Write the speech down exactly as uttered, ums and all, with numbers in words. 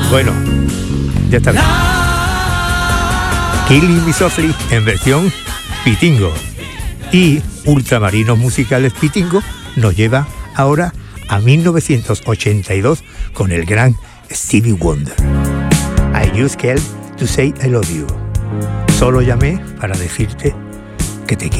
Bueno, ya está bien. Killing Me Softly en versión Pitingo. Y Ultramarinos Musicales Pitingo nos lleva ahora a mil novecientos ochenta y dos con el gran Stevie Wonder. I just called to say I love you. Solo llamé para decirte que te quiero.